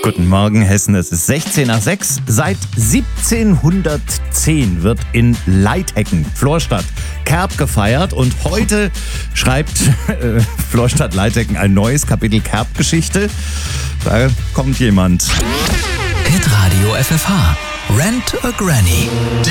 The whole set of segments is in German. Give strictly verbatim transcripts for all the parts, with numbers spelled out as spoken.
Guten Morgen, Hessen. Es ist sechzehn nach sechs. Seit siebzehnhundertzehn wird in Leithecken, Florstadt, Kerb gefeiert. Und heute schreibt äh, Florstadt Leithecken ein neues Kapitel Kerb-Geschichte. Da kommt jemand. Hitradio F F H. Rent a Granny.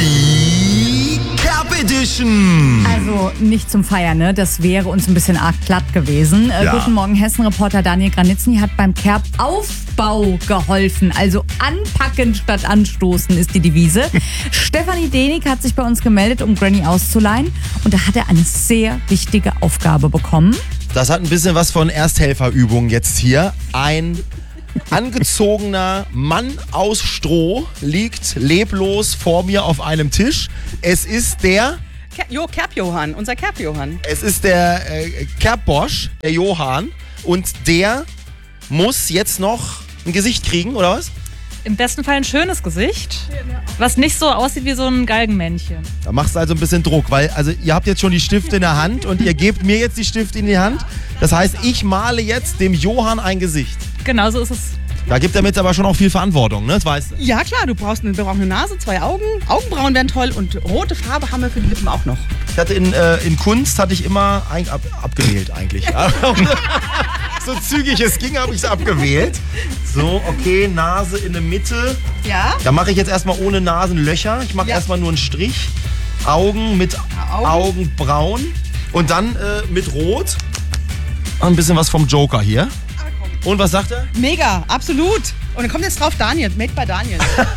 Die Kerb Edition. Also nicht zum Feiern, ne? Das wäre uns ein bisschen arg platt gewesen. Äh, Ja. Guten Morgen, Hessen-Reporter Daniel Granitzny hat beim Kerb-Aufbau geholfen. Also anpacken statt anstoßen ist die Devise. Stefanie Denig hat sich bei uns gemeldet, um Granny auszuleihen. Und da hat er eine sehr wichtige Aufgabe bekommen. Das hat ein bisschen was von Ersthelferübung jetzt hier. Ein angezogener Mann aus Stroh liegt leblos vor mir auf einem Tisch. Es ist der, Ke- Jo, Kerb-Johann, unser Kerb-Johann. es ist der äh, Kerbbosch, der Johann. Und der muss jetzt noch ein Gesicht kriegen, oder was? Im besten Fall ein schönes Gesicht, was nicht so aussieht wie so ein Galgenmännchen. Da machst du also ein bisschen Druck, weil also ihr habt jetzt schon die Stifte in der Hand und ihr gebt mir jetzt die Stifte in die Hand. Das heißt, ich male jetzt dem Johann ein Gesicht. Genau so ist es. Da gibt er mir jetzt aber schon auch viel Verantwortung, ne? Das weißt du. Ja klar, du brauchst eine, wir brauchen eine Nase, zwei Augen. Augenbrauen wären toll und rote Farbe haben wir für die Lippen auch noch. Ich hatte in, äh, in Kunst hatte ich immer ein, ab, abgewählt eigentlich. So zügig es ging, habe ich es abgewählt. So, okay, Nase in der Mitte. Ja? Da mache ich jetzt erstmal ohne Nasenlöcher. Ich mache Ja. erstmal nur einen Strich. Augen mit Augen. Augenbrauen. Und dann äh, mit Rot. Ein bisschen was vom Joker hier. Und was sagt er? Mega, absolut. Und dann kommt jetzt drauf Daniel, made by Daniel.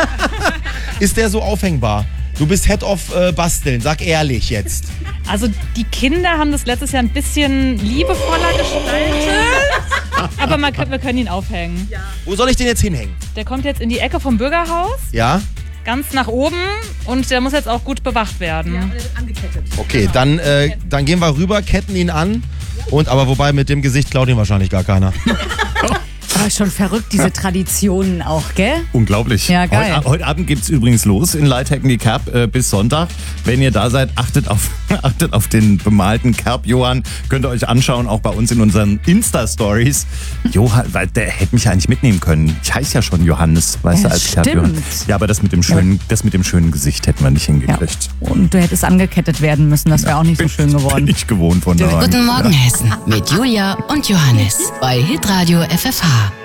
Ist der so aufhängbar? Du bist Head of äh, Basteln, sag ehrlich jetzt. Also die Kinder haben das letztes Jahr ein bisschen liebevoller gestaltet, aber man, wir können ihn aufhängen. Wo soll ich den jetzt hinhängen? Der kommt jetzt in die Ecke vom Bürgerhaus, Ja? ganz nach oben, und der muss jetzt auch gut bewacht werden. Angekettet. Okay, dann, äh, dann gehen wir rüber, ketten ihn an. Und aber wobei mit dem Gesicht klaut ihn wahrscheinlich gar keiner. Aber schon verrückt, diese Traditionen auch, gell? Unglaublich. Ja, geil. Heute, heute Abend geht's übrigens los in Leithecken, die Kerb, äh, bis Sonntag. Wenn ihr da seid, achtet auf, achtet auf den bemalten Kerb-Johann. Könnt ihr euch anschauen, auch bei uns in unseren Insta-Stories. Johann, weil der hätte mich eigentlich mitnehmen können. Ich heiße ja schon Johannes, weißt Ja, du, als stimmt. Kerb-Johann. Ja, aber das mit, dem schönen, das mit dem schönen Gesicht hätten wir nicht Ja. hingekriegt. Und du hättest angekettet werden müssen, das wäre auch nicht so schön geworden. Bin ich gewohnt von daheim. Guten Morgen, Hessen. Mit Julia und Johannes. Bei Hitradio F F H.